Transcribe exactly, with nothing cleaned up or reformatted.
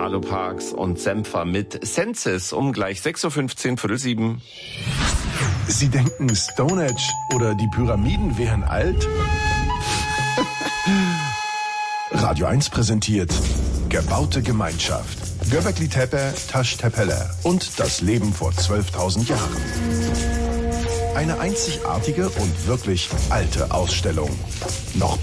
Aloparks und Senfer mit Senses um gleich sechs Uhr fünfzehn, Viertel sieben. Sie denken, Stonehenge oder die Pyramiden wären alt? Radio eins präsentiert Gebaute Gemeinschaft. Göbekli Tepe, Taş Tepeler und das Leben vor zwölftausend Jahren. Eine einzigartige und wirklich alte Ausstellung. Noch